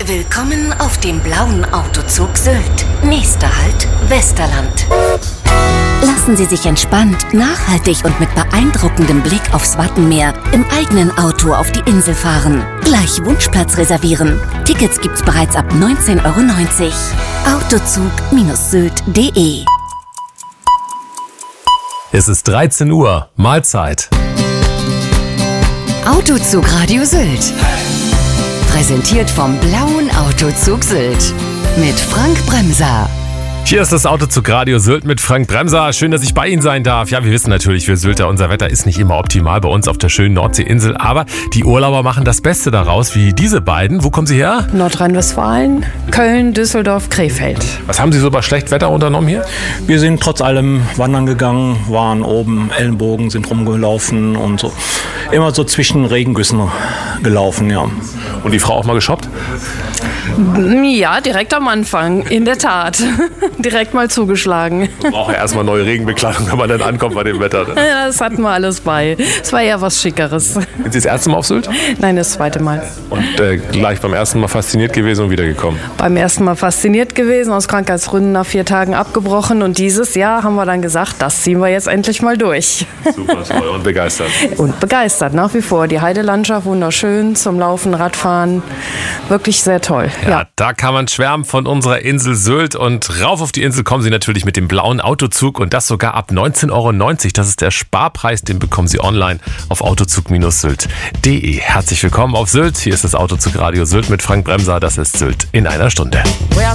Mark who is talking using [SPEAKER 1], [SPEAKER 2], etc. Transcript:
[SPEAKER 1] Willkommen auf dem blauen Autozug Sylt. Nächster Halt, Westerland. Lassen Sie sich entspannt, nachhaltig und mit beeindruckendem Blick aufs Wattenmeer im eigenen Auto auf die Insel fahren. Gleich Wunschplatz reservieren. Tickets gibt's bereits ab 19,90 €. Autozug-sylt.de.
[SPEAKER 2] Es ist 13 Uhr, Mahlzeit.
[SPEAKER 1] Autozug Radio Sylt. Präsentiert vom blauen Autozug Sylt. Mit Frank Bremser.
[SPEAKER 2] Hier ist das Autozug Radio Sylt mit Frank Bremser. Schön, dass ich bei Ihnen sein darf. Ja, wir wissen natürlich, wir Sylter, unser Wetter ist nicht immer optimal bei uns auf der schönen Nordseeinsel. Aber die Urlauber machen das Beste daraus, wie diese beiden. Wo kommen Sie her?
[SPEAKER 3] Nordrhein-Westfalen, Köln, Düsseldorf, Krefeld.
[SPEAKER 2] Was haben Sie so bei schlechtem Wetter unternommen hier?
[SPEAKER 4] Wir sind trotz allem wandern gegangen, waren oben, Ellenbogen, sind rumgelaufen und so. Immer so zwischen Regengüssen gelaufen, ja.
[SPEAKER 2] Und die Frau auch mal geshoppt?
[SPEAKER 3] Ja, direkt am Anfang, in der Tat. Direkt mal zugeschlagen.
[SPEAKER 2] Man braucht ja erstmal neue Regenbekleidung, wenn man dann ankommt bei dem Wetter. Ne?
[SPEAKER 3] Ja, das hatten wir alles bei. Es war eher was Schickeres.
[SPEAKER 2] Sind Sie das erste Mal auf Sylt?
[SPEAKER 3] Nein, das zweite Mal.
[SPEAKER 2] Und gleich beim ersten Mal fasziniert gewesen und wiedergekommen?
[SPEAKER 3] Beim ersten Mal fasziniert gewesen, aus Krankheitsgründen nach 4 Tagen abgebrochen. Und dieses Jahr haben wir dann gesagt, das ziehen wir jetzt endlich mal durch.
[SPEAKER 2] Super toll und begeistert.
[SPEAKER 3] Und begeistert, nach wie vor. Die Heidelandschaft wunderschön, zum Laufen, Radfahren. Wirklich sehr toll.
[SPEAKER 2] Ja, da kann man schwärmen von unserer Insel Sylt. Und rauf auf die Insel kommen Sie natürlich mit dem blauen Autozug und das sogar ab 19,90 €. Das ist der Sparpreis, den bekommen Sie online auf autozug-sylt.de. Herzlich willkommen auf Sylt. Hier ist das Autozug Radio Sylt mit Frank Bremser. Das ist Sylt in einer Stunde.
[SPEAKER 5] We are